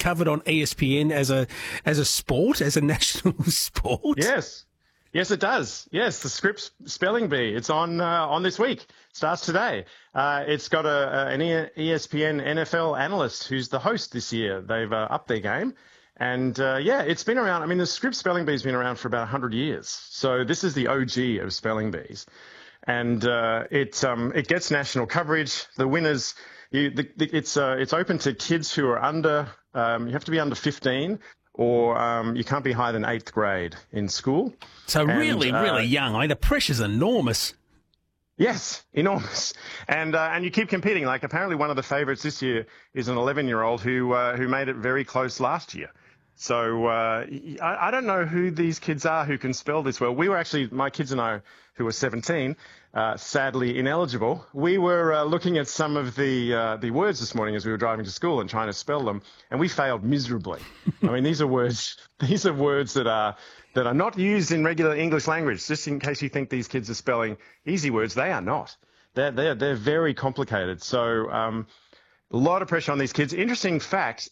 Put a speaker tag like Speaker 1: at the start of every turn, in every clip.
Speaker 1: covered on ESPN as a sport, as a national sport?
Speaker 2: Yes. Yes, it does. Yes, the Scripps Spelling Bee. It's on this week. Starts today. It's got an ESPN NFL analyst who's the host this year. They've upped their game. And, it's been around. I mean, the Scripps Spelling Bee's been around for about 100 years. So this is the OG of spelling bees. And it gets national coverage. The winners, it's open to kids who are under, you have to be under 15. Or you can't be higher than 8th grade in school.
Speaker 1: So really young. I mean, the pressure's enormous.
Speaker 2: Yes, enormous. And you keep competing. Like, apparently one of the favourites this year is an 11-year-old who made it very close last year. So I don't know who these kids are who can spell this well. We were actually, my kids and I, who were 17, sadly ineligible. We were looking at some of the words this morning as we were driving to school and trying to spell them, and we failed miserably. I mean, these are words that are not used in regular English language. Just in case you think these kids are spelling easy words, they are not. They're very complicated. So a lot of pressure on these kids. Interesting fact: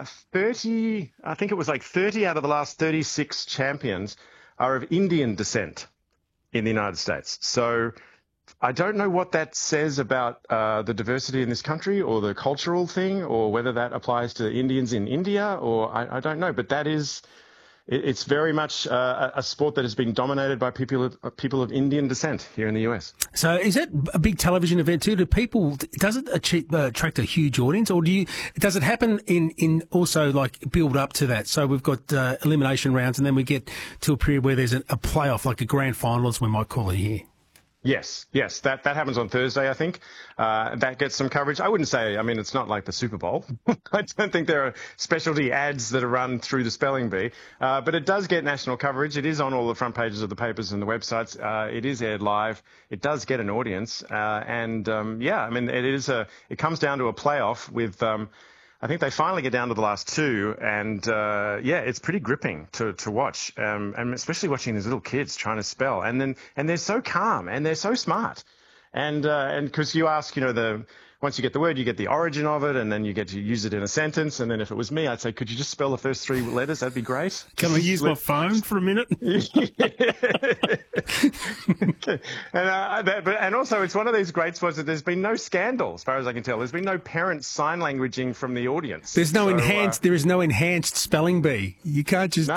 Speaker 2: 30 out of the last 36 champions are of Indian descent in the United States. So I don't know what that says about the diversity in this country or the cultural thing, or whether that applies to Indians in India, or I don't know. But it's very much a sport that has been dominated by people of Indian descent here in the US.
Speaker 1: So is that a big television event too? Does it attract a huge audience, or does it happen in also like build up to that? So we've got elimination rounds, and then we get to a period where there's a playoff, like a grand final, as we might call it here.
Speaker 2: Yes, that happens on Thursday, I think. That gets some coverage. I wouldn't say, I mean, it's not like the Super Bowl. I don't think there are specialty ads that are run through the spelling bee, but it does get national coverage. It is on all the front pages of the papers and the websites. It is aired live. It does get an audience, I mean, it comes down to a playoff with. I think they finally get down to the last two, and it's pretty gripping to watch, and especially watching these little kids trying to spell, and they're so calm and they're so smart, and because you ask, once you get the word, you get the origin of it, and then you get to use it in a sentence, and then if it was me, I'd say, could you just spell the first 3 letters? That'd be great.
Speaker 1: Can I use my phone for a minute?
Speaker 2: And also, it's one of these great sports that there's been no scandal, as far as I can tell. There's been no parent sign languaging from the audience.
Speaker 1: There is no enhanced spelling bee. You can't just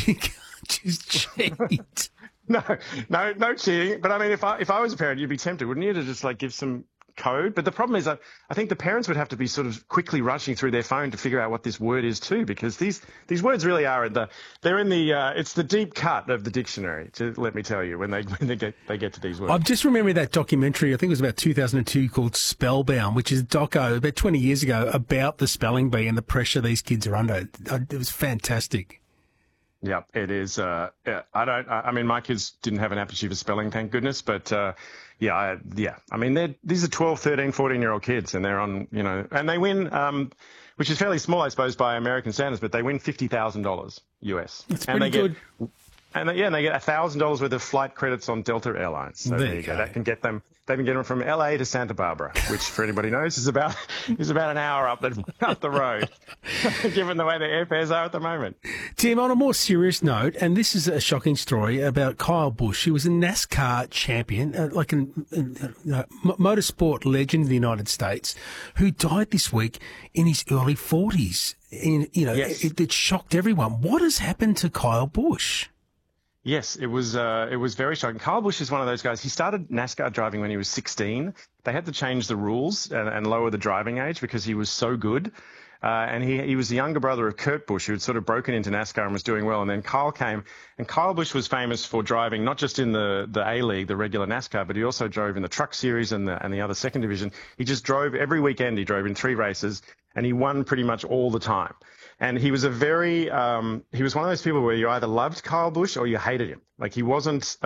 Speaker 1: cheat.
Speaker 2: No cheating. But I mean, if I was a parent, you'd be tempted, wouldn't you, to just like give some code? But the problem is, I think the parents would have to be sort of quickly rushing through their phone to figure out what this word is too, because these words really are it's the deep cut of the dictionary, let me tell you, when they get to these words.
Speaker 1: I'm just remembering that documentary, I think it was about 2002, called Spellbound, which is a doco about 20 years ago about the spelling bee and the pressure these kids are under. It was fantastic.
Speaker 2: Yeah, it is. I mean, my kids didn't have an aptitude for spelling, thank goodness. But I mean, these are 12, 13, 14-year-old kids, and they're on, and they win, which is fairly small, I suppose, by American standards, but they win $50,000 US.
Speaker 1: That's pretty good.
Speaker 2: And they get $1,000 worth of flight credits on Delta Airlines. So there you go. That can get them. They can get them from LA to Santa Barbara, which, for anybody knows, is about an hour up the road, given the way the airfares are at the moment.
Speaker 1: Tim, on a more serious note, and this is a shocking story about Kyle Busch. He was a NASCAR champion, like a motorsport legend in the United States, who died this week in his early 40s.
Speaker 2: Yes.
Speaker 1: It shocked everyone. What has happened to Kyle Busch?
Speaker 2: Yes, it was very shocking. Kyle Busch is one of those guys. He started NASCAR driving when he was 16. They had to change the rules and lower the driving age because he was so good. And he was the younger brother of Kurt Busch, who had sort of broken into NASCAR and was doing well. And then Kyle came, and Kyle Busch was famous for driving not just in the A-League, the regular NASCAR, but he also drove in the Truck Series and the other second division. He just drove every weekend. He drove in 3 races, and he won pretty much all the time. And he was he was one of those people where you either loved Kyle Busch or you hated him. Like he wasn't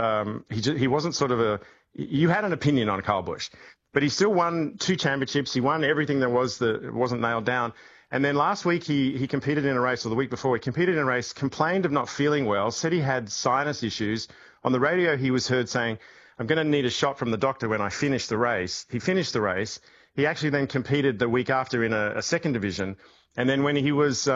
Speaker 2: you had an opinion on Kyle Busch, but he still won 2 championships. He won everything that wasn't nailed down. And then last week he competed in a race, or the week before he competed in a race, complained of not feeling well, said he had sinus issues. On the radio, he was heard saying, "I'm going to need a shot from the doctor when I finish the race." He finished the race. He actually then competed the week after in a second division. And then when he was